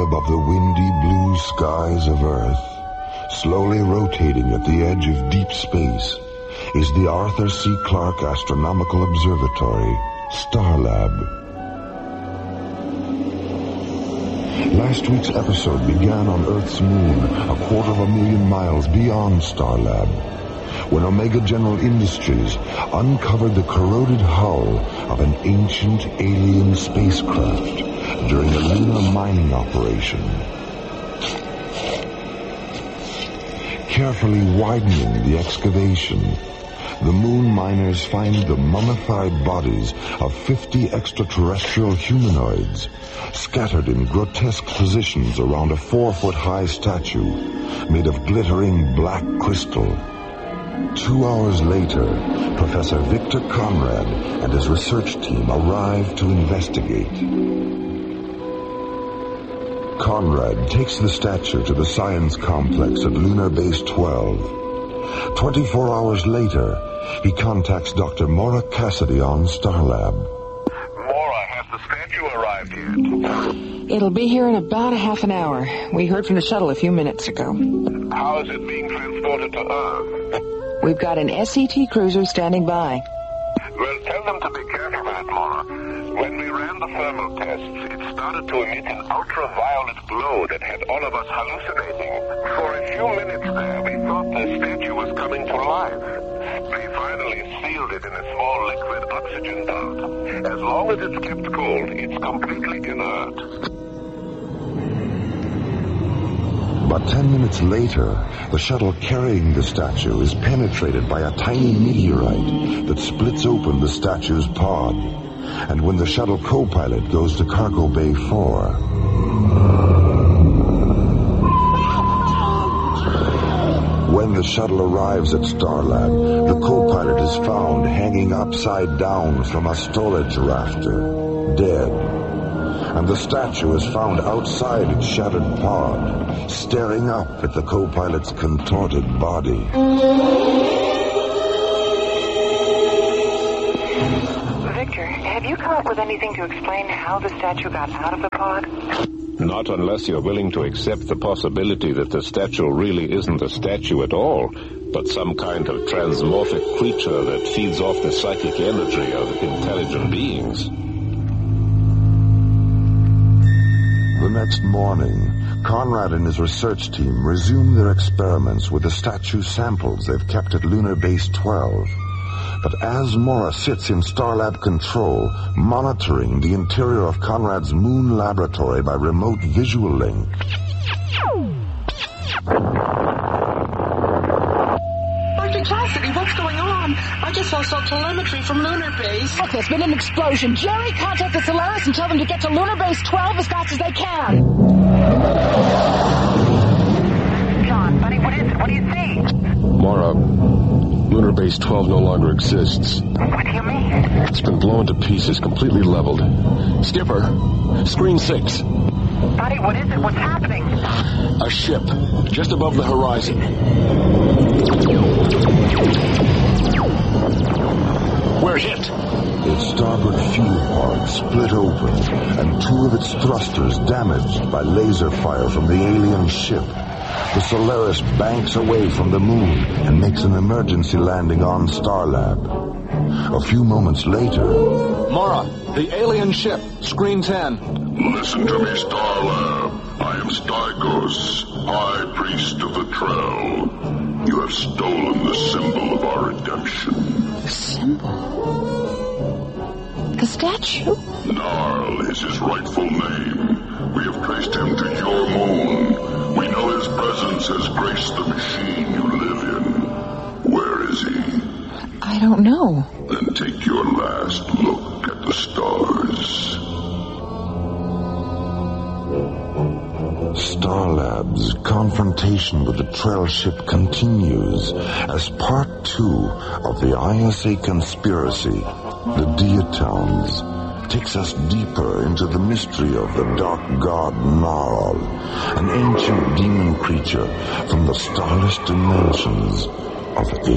above the windy blue skies of Earth, slowly rotating at the edge of deep space, is the Arthur C. Clarke Astronomical Observatory, Starlab. Last week's episode began on Earth's moon, 250,000 miles beyond Starlab, when Omega General Industries uncovered the corroded hull of an ancient alien spacecraft during a lunar mining operation. Carefully widening the excavation, the moon miners find the mummified bodies of 50 extraterrestrial humanoids scattered in grotesque positions around a 4-foot-high statue made of glittering black crystal. 2 hours later, Professor Victor Conrad and his research team arrive to investigate. Conrad takes the statue to the science complex at Lunar Base 12. 24 hours later, he contacts Dr. Maura Cassidy on Starlab. Maura, has the statue arrived yet? It'll be here in about a half an hour. We heard from the shuttle a few minutes ago. How is it being transported to Earth? We've got an SCT cruiser standing by. Well, tell them to be careful with it, Maura. When we ran the thermal tests, it started to emit an ultraviolet glow that had all of us hallucinating. For a few minutes there, we thought the statue was coming to life. We finally sealed it in a small liquid oxygen belt. As long as it's kept cold, it's completely inert. But 10 minutes later, the shuttle carrying the statue is penetrated by a tiny meteorite that splits open the statue's pod. And when the shuttle co-pilot goes to Cargo Bay 4, when the shuttle arrives at Starlab, the co-pilot is found hanging upside down from a storage rafter, dead. And the statue is found outside its shattered pod, staring up at the co-pilot's contorted body. Victor, have you come up with anything to explain how the statue got out of the pod? Not unless you're willing to accept the possibility that the statue really isn't a statue at all, but some kind of transmorphic creature that feeds off the psychic energy of intelligent beings. The next morning, Conrad and his research team resume their experiments with the statue samples they've kept at Lunar Base 12. But as Maura sits in Starlab control, monitoring the interior of Conrad's moon laboratory by remote visual link, Dr. Cassidy, what's going on? I just saw some telemetry from Lunar Base. Look, there's been an explosion. Jerry, contact the Solaris and tell them to get to Lunar Base 12 as fast as they can. John, buddy, what is it? What do you see? Maura, Lunar Base 12 no longer exists. What do you mean? It's been blown to pieces, completely leveled. Skipper, screen 6. Buddy, what is it? What's happening? A ship, just above the horizon. We're hit. its starboard fuel pod split open and 2 of its thrusters damaged by laser fire from the alien ship. The Solaris banks away from the moon and makes an emergency landing on Starlab. A few moments later... Maura, the alien ship, screen 10. Listen to me, Starlab. I am Stygos, High Priest of the Trell. You have stolen the symbol of our redemption. The symbol? The statue? Narl is his rightful name. We have traced him to your moon. We know his presence has graced the machine you live in. Where is he? I don't know. Then take your last look at the stars. Starlab's confrontation with the Trell ship continues as part 2 of the ISA conspiracy, the Diatowns, takes us deeper into the mystery of the dark god Narl, an ancient demon creature from the starless dimensions of